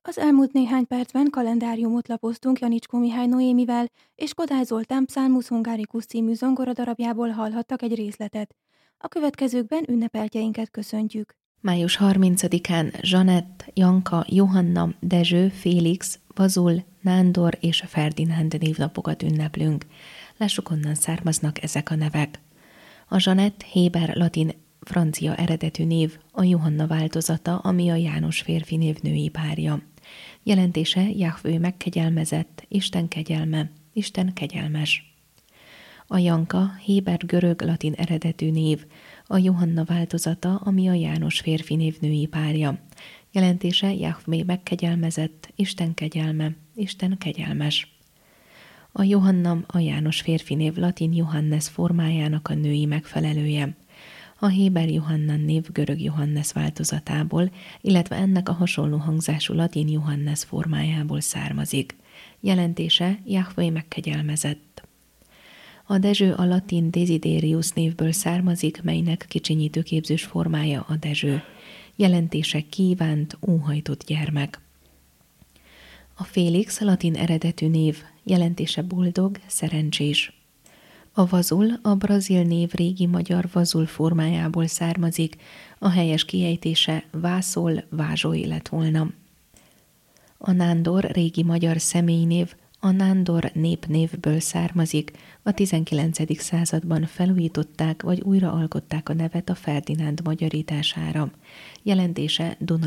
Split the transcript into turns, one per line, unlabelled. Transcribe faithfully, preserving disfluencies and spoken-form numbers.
Az elmúlt néhány percben kalendáriumot lapoztunk Janicskó Mihály Noémivel, és Kodály Zoltán Psalmus Hungaricus című zongoradarabjából hallhattak egy részletet. A következőkben ünnepeltjeinket köszöntjük.
május harmincadikán Zsanett, Janka, Johanna, Dezső, Félix, Vazul, Nándor és Ferdinánd névnapokat ünneplünk. Lássuk, honnan származnak ezek a nevek. A Zsanett héber, latin, francia eredetű név, a Johanna változata, ami a János férfi név női párja. Jelentése Jahvő megkegyelmezett, Isten kegyelme, Isten kegyelmes. A Janka héber, görög, latin eredetű név, a Johanna változata, ami a János férfi név női párja. Jelentése Jahvé megkegyelmezett, Isten kegyelme, Isten kegyelmes. A Johanna a János férfi név latin Johannes formájának a női megfelelője. A héber Johannan név görög Johannes változatából, illetve ennek a hasonló hangzású latin Johannes formájából származik. Jelentése Jahvé megkegyelmezett. A Dezső a latin Desiderius névből származik, melynek kicsinyítőképzős formája a Dezső. Jelentése kívánt, óhajtott gyermek. A Félix latin eredetű név, jelentése boldog, szerencsés. A Vazul a brazil név régi magyar Vazul formájából származik, a helyes kiejtése vászol, vázsoly lett volna. A Nándor régi magyar személynév, a Nándor népnévből származik, a tizenkilencedik században felújították vagy újraalkották a nevet a Ferdinánd magyarítására. Jelentése Duna